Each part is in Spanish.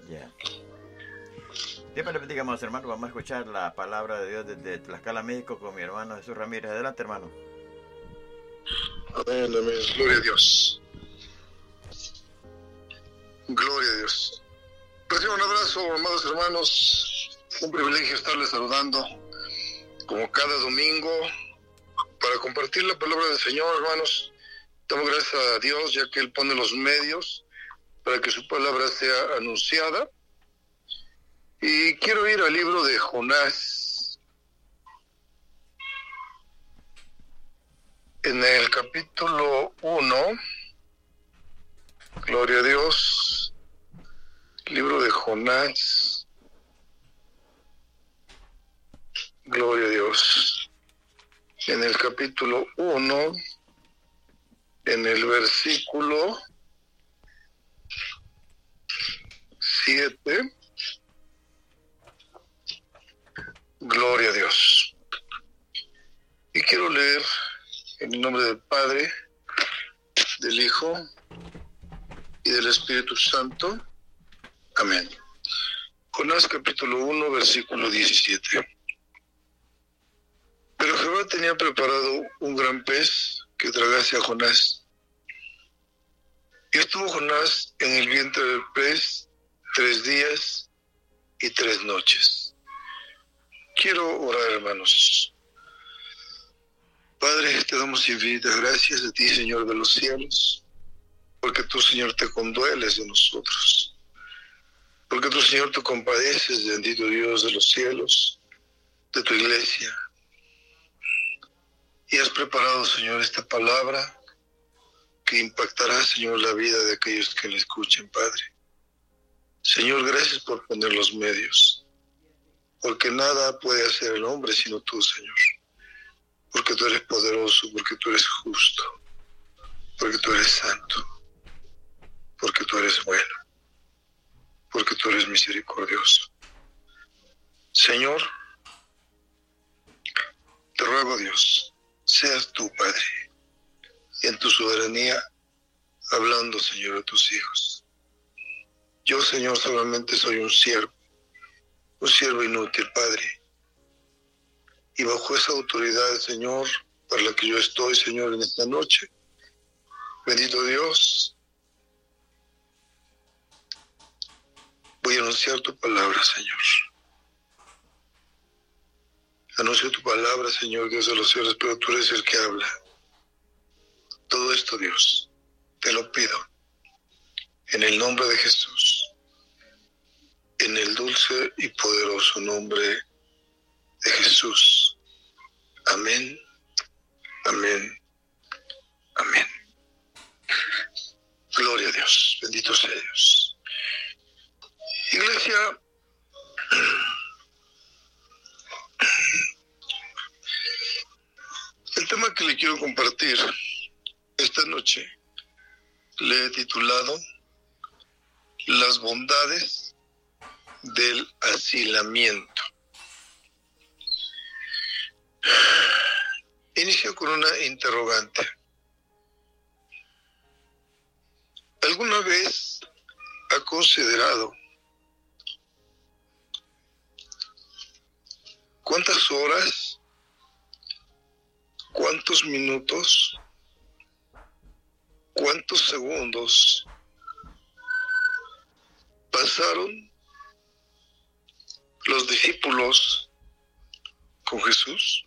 Ya. Dios me le bendiga, amados hermanos. Vamos a escuchar la palabra de Dios desde Tlaxcala, México, con mi hermano Jesús Ramírez. Adelante, hermano. Amén, amén. Gloria a Dios. Gloria a Dios. Reciban un abrazo, amados hermanos. Un privilegio estarles saludando como cada domingo para compartir la palabra del Señor, hermanos. Damos gracias a Dios, ya que Él pone los medios para que su palabra sea anunciada. Y quiero ir al libro de Jonás, en el capítulo 1, gloria a Dios, libro de Jonás, gloria a Dios, en el capítulo 1, en el versículo 7, gloria a Dios. Y quiero leer en el nombre del Padre, del Hijo y del Espíritu Santo. Amén. Jonás capítulo 1, versículo 17. Pero Jehová tenía preparado un gran pez que tragase a Jonás. Y estuvo Jonás en el vientre del pez 3 días y 3 noches. Quiero orar, hermanos. Padre, te damos infinitas gracias a ti, Señor de los cielos, porque tú, Señor, te condueles de nosotros, porque tú, Señor, te compadeces, bendito Dios de los cielos, de tu iglesia, y has preparado, Señor, esta palabra que impactará, Señor, la vida de aquellos que la escuchen, Padre. Señor, gracias por poner los medios, porque nada puede hacer el hombre sino tú, Señor, porque tú eres poderoso, porque tú eres justo, porque tú eres santo, porque tú eres bueno, porque tú eres misericordioso. Señor, te ruego, Dios, seas tú, Padre, en tu soberanía, hablando, Señor, a tus hijos. Yo, Señor, solamente soy un siervo inútil, Padre. Y bajo esa autoridad, Señor, para la que yo estoy, Señor, en esta noche, bendito Dios, voy a anunciar tu palabra, Señor. Anuncio tu palabra, Señor, Dios de los cielos, pero tú eres el que habla. Todo esto, Dios, te lo pido, en el nombre de Jesús, en el dulce y poderoso nombre de Jesús. Amén, amén, amén. Gloria a Dios, bendito sea Dios. Iglesia, el tema que le quiero compartir esta noche le he titulado Las bondades del asilamiento. Inicio con una interrogante. ¿Alguna vez ha considerado cuántas horas, cuántos minutos, cuántos segundos pasaron los discípulos con Jesús?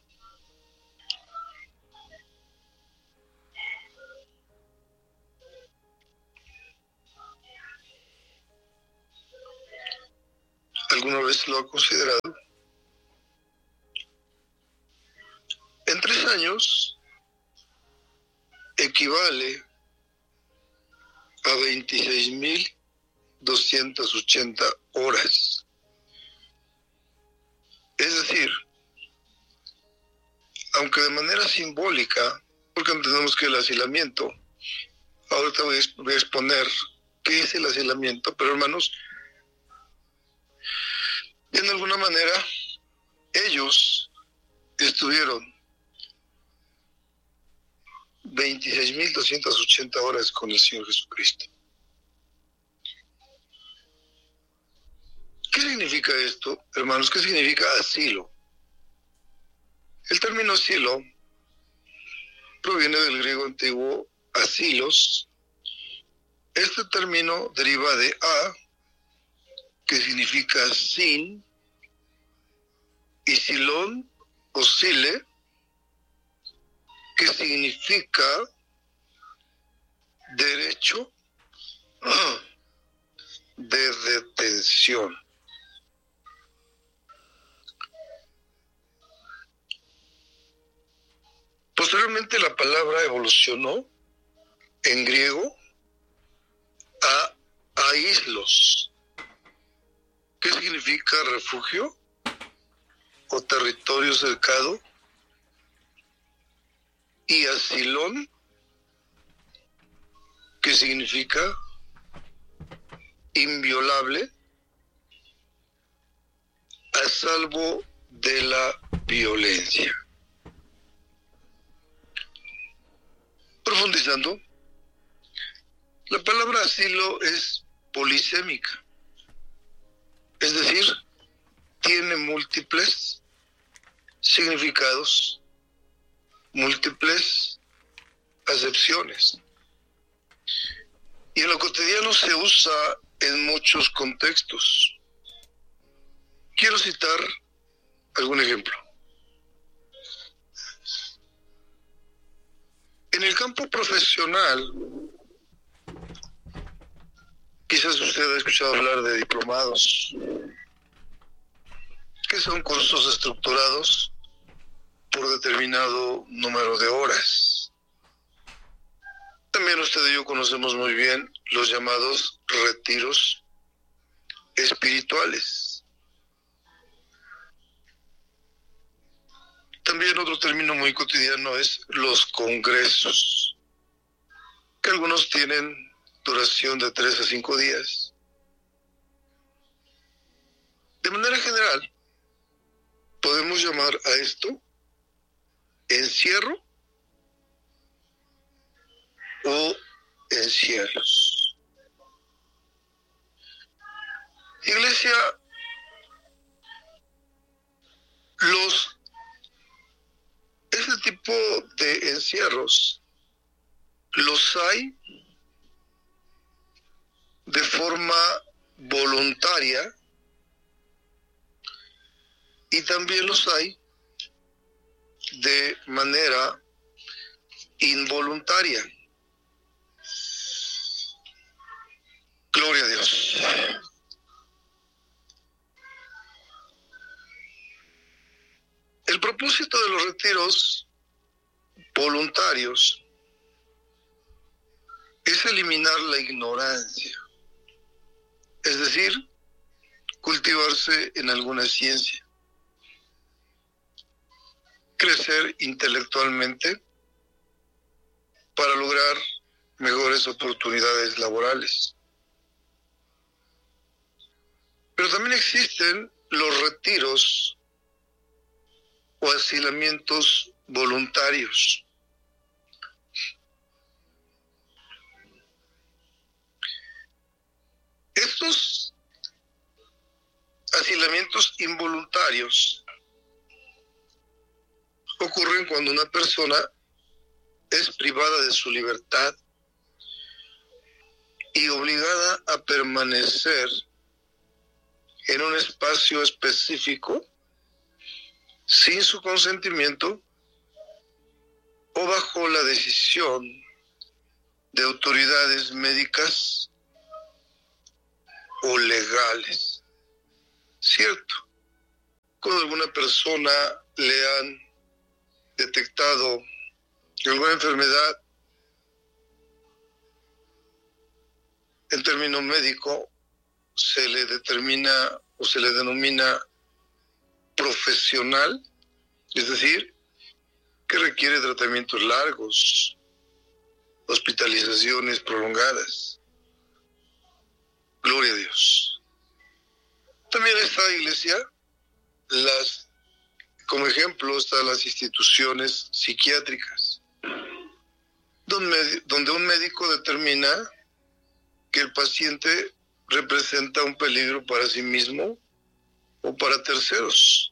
¿Alguna vez lo ha considerado? En 3 años equivale a 26.280 horas. Es decir, aunque de manera simbólica, porque entendemos que el asilamiento, ahorita voy a exponer qué es el asilamiento, pero hermanos, de alguna manera, ellos estuvieron 26.280 horas con el Señor Jesucristo. ¿Qué significa esto, hermanos? ¿Qué significa asilo? El término asilo proviene del griego antiguo asilos. Este término deriva de a, que significa sin, y silón o sile, que significa derecho de detención. Posteriormente la palabra evolucionó en griego a aislos, que significa refugio o territorio cercado, y asilón, que significa inviolable, a salvo de la violencia. Profundizando, la palabra asilo es polisémica, es decir, tiene múltiples significados, múltiples acepciones. Y en lo cotidiano se usa en muchos contextos. Quiero citar algún ejemplo. En el campo profesional, quizás usted ha escuchado hablar de diplomados, que son cursos estructurados por determinado número de horas. También usted y yo conocemos muy bien los llamados retiros espirituales. También otro término muy cotidiano es los congresos, que algunos tienen duración de 3 a 5 días. De manera general, podemos llamar a esto encierro o encierros. Iglesia, este tipo de encierros los hay de forma voluntaria y también los hay de manera involuntaria. Gloria a Dios. El propósito de los retiros voluntarios es eliminar la ignorancia, es decir, cultivarse en alguna ciencia, crecer intelectualmente para lograr mejores oportunidades laborales. Pero también existen los retiros o asilamientos voluntarios. Estos asilamientos involuntarios ocurren cuando una persona es privada de su libertad y obligada a permanecer en un espacio específico sin su consentimiento o bajo la decisión de autoridades médicas o legales. Cierto, cuando alguna persona le han detectado alguna enfermedad, en término médico se le determina o se le denomina profesional, es decir, que requiere tratamientos largos, hospitalizaciones prolongadas. Gloria a Dios. También está, iglesia, como ejemplo están las instituciones psiquiátricas, donde un médico determina que el paciente representa un peligro para sí mismo o para terceros.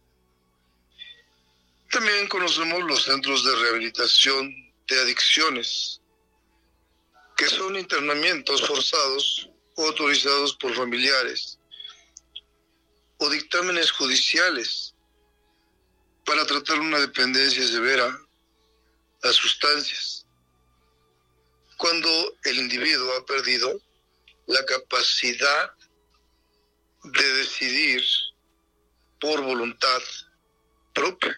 También conocemos los centros de rehabilitación de adicciones, que son internamientos forzados o autorizados por familiares, o dictámenes judiciales para tratar una dependencia severa a sustancias, cuando el individuo ha perdido la capacidad de decidir por voluntad propia.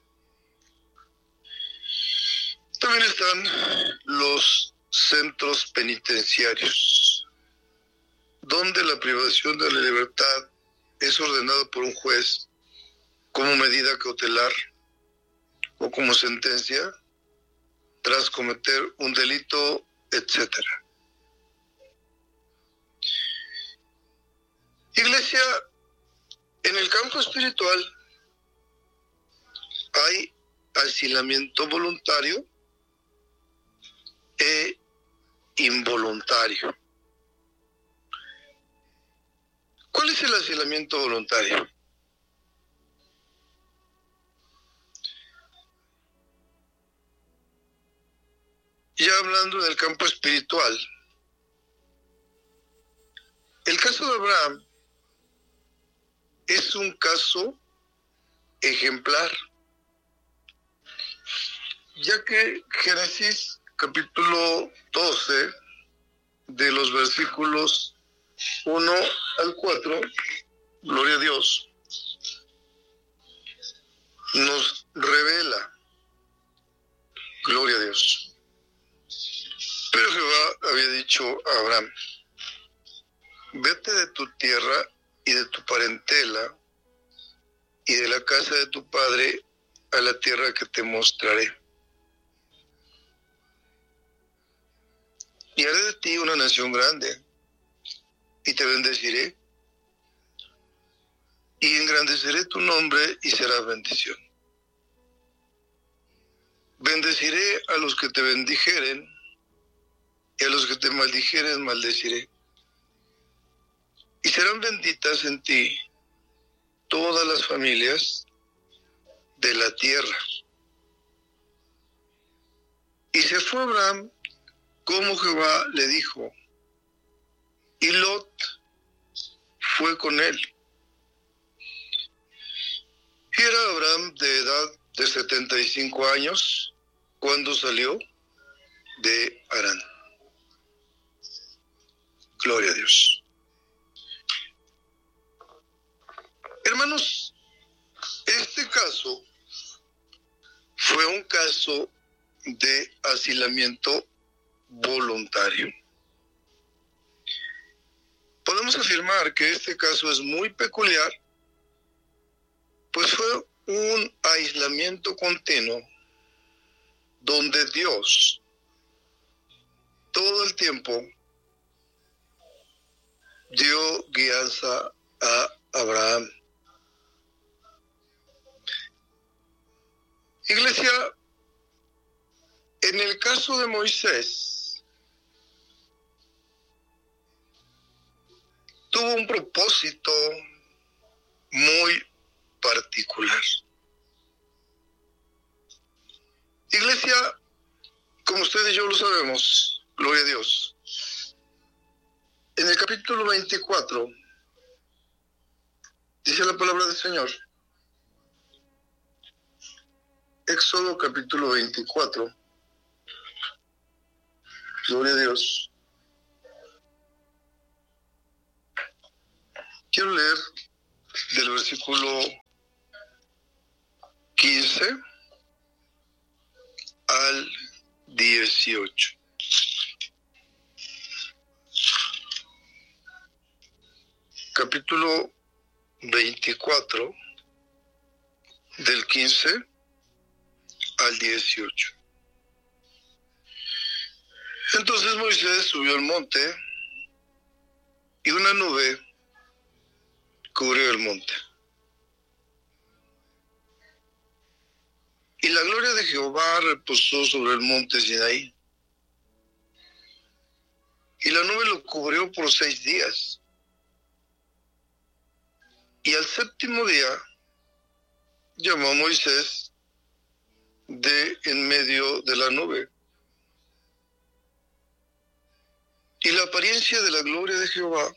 También están los centros penitenciarios, donde la privación de la libertad es ordenada por un juez como medida cautelar o como sentencia tras cometer un delito, etc. Iglesia, en el campo espiritual hay asilamiento voluntario e involuntario. ¿Cuál es el asilamiento voluntario? Ya hablando del campo espiritual, el caso de Abraham es un caso ejemplar, ya que Génesis capítulo 12, de los versículos 1 al 4, gloria a Dios, nos revela, gloria a Dios. Pero Jehová había dicho a Abraham: vete de tu tierra y de tu parentela y de la casa de tu padre a la tierra que te mostraré. Y haré de ti una nación grande, y te bendeciré, y engrandeceré tu nombre, y serás bendición. Bendeciré a los que te bendijeren, y a los que te maldijeren maldeciré. Y serán benditas en ti todas las familias de la tierra. Y se fue Abraham como Jehová le dijo, y Lot fue con él. Y era Abraham de edad de 75 años cuando salió de Harán. Gloria a Dios. Hermanos, este caso fue un caso de asilamiento voluntario. Podemos afirmar que este caso es muy peculiar, pues fue un aislamiento continuo donde Dios todo el tiempo dio guianza a Abraham. Iglesia, en el caso de Moisés, tuvo un propósito muy particular. Iglesia, como ustedes y yo lo sabemos, gloria a Dios, en el capítulo 24, dice la palabra del Señor, Éxodo capítulo 24, gloria a Dios. Quiero leer del versículo 15 al 18. Capítulo 24, del 15 al 18. Entonces Moisés subió al monte y una nube cubrió el monte. Y la gloria de Jehová reposó sobre el monte Sinaí. Y la nube lo cubrió por 6 días. Y al séptimo día llamó a Moisés de en medio de la nube. Y la apariencia de la gloria de Jehová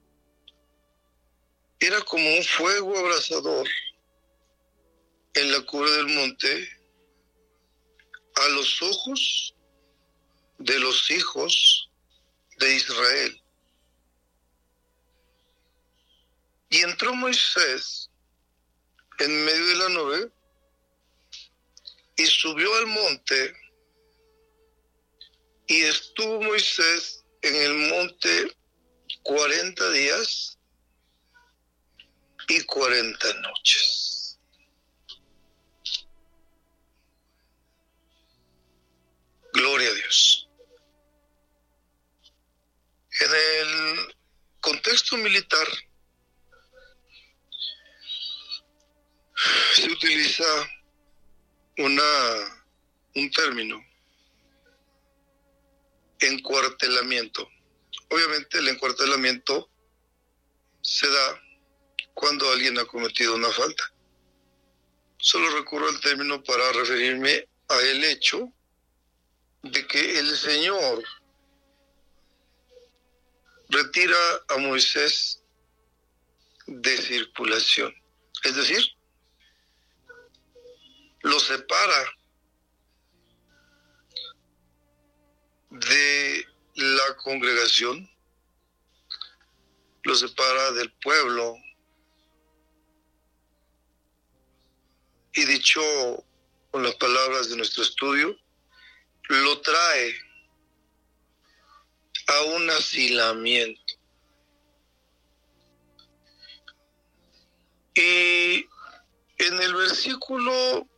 era como un fuego abrasador en la cumbre del monte a los ojos de los hijos de Israel. Y entró Moisés en medio de la nube y subió al monte, y estuvo Moisés en el monte 40 días y 40 noches. Gloria a Dios. En el contexto militar se utiliza un término, encuartelamiento. Obviamente el encuartelamiento se da cuando alguien ha cometido una falta. Solo recurro al término para referirme a el hecho de que el Señor retira a Moisés de circulación. Es decir, lo separa de la congregación, lo separa del pueblo, y dicho con las palabras de nuestro estudio, lo trae a un hacinamiento. Y en el versículo